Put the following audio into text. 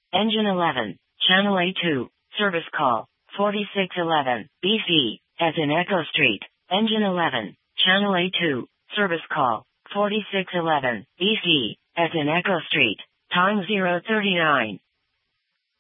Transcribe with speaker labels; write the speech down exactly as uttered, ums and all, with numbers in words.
Speaker 1: Engine eleven, Channel A two, service call, forty-six eleven, B C, as in Echo Street. Engine eleven, Channel A two, service call, forty-six eleven, B C, as in Echo Street. Time zero thirty-nine.